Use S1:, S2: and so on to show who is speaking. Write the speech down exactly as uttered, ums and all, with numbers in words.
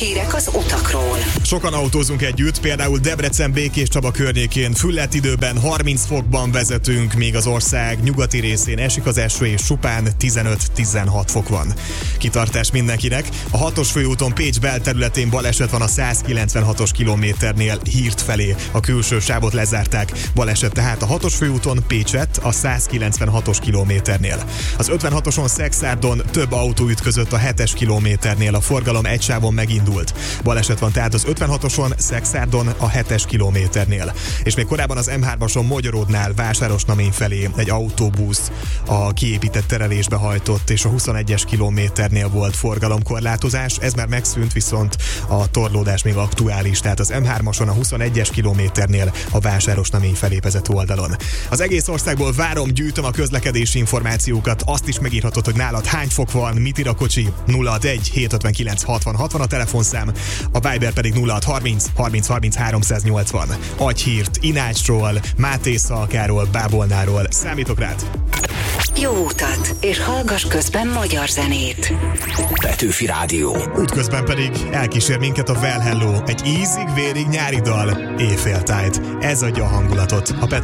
S1: hírek az utakról.
S2: Sokan autózunk együtt, például Debrecen Békés Csaba környékén füllet időben harminc fokban vezetünk, míg az ország nyugati részén esik az eső és csupán tizenöt-tizenhat fok van. Kitartás mindenkinek. A hatos főúton Pécs belterületén baleset van a százkilencvenhatos kilométernél Hírt felé. A külső sávot lezárták. Baleset tehát a hatos főúton Pécset a százkilencvenhatos kilométernél. Az ötvenhatoson Szekszárdon több autó ütközött a hetes kilométernél, a forgalom egy sávon megindult. Baleset van tehát az ötvenhatoson Szekszárdon a hetes kilométernél. És még korábban az em hármason Mogyoródnál Vásárosnamény felé egy autóbusz a kiépített terelésbe hajtott, és a huszonegyes kilométernél volt forgalomkorlátozás. Ez már megszűnt, viszont a torlódás még aktuális, tehát az em hármason a huszonegyes kilométernél a Vásárosnamény felé vezet oldalon. Az egész országból várom, gyűjtöm a közlekedési információkat, azt is megírhatod, hogy nálad hány fok van, mit ír a kocsi, nulla hatvanegy hétszázötvenkilenc hatvan hatvan a telefonszám, a Viber pedig nulla hatszázharminc harminc harminc háromszáznyolcvan. Adj hírt Inácsról, Máté Szalkáról, Bábolnáról, számítok rád!
S1: Jó utat, és hallgass közben magyar zenét.
S3: Petőfi Rádió.
S2: Útközben pedig elkísér minket a Well Hello, egy ízig-vérig nyári dal, éjféltájt. Ez adja a hangulatot. A